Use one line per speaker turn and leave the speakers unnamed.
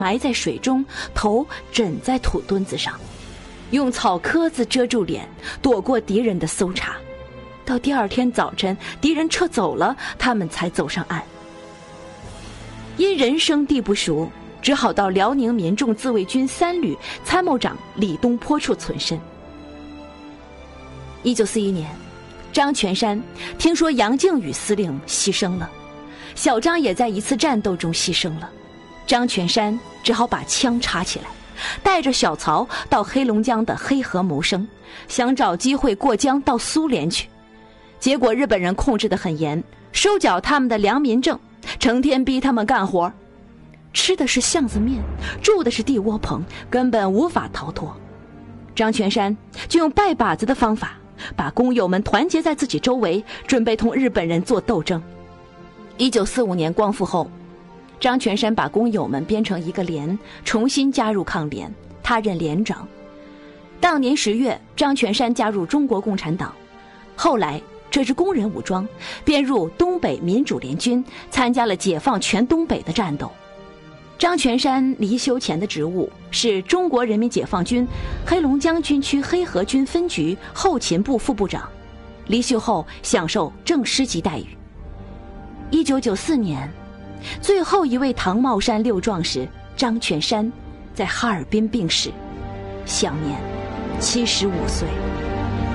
埋在水中，头枕在土墩子上，用草壳子遮住脸，躲过敌人的搜查。到第二天早晨，敌人撤走了，他们才走上岸。因人生地不熟，只好到辽宁民众自卫军3旅参谋长李东坡处存身。1941年，张全山听说杨靖宇司令牺牲了，小张也在一次战斗中牺牲了，张全山只好把枪插起来，带着小曹到黑龙江的黑河谋生，想找机会过江到苏联去。结果日本人控制得很严，收缴他们的良民证，成天逼他们干活，吃的是巷子面，住的是地窝棚，根本无法逃脱。张全山就用拜把子的方法，把工友们团结在自己周围，准备同日本人做斗争。1945年光复后，张全山把工友们编成一个连，重新加入抗联，他任连长。当年10月，张全山加入中国共产党，后来这支工人武装编入东北民主联军，参加了解放全东北的战斗。张全山离休前的职务是中国人民解放军黑龙江军区黑河军分局后勤部副部长，离休后享受正师级待遇。1994年，最后一位唐茂山6壮士张全山在哈尔滨病逝，享年75岁。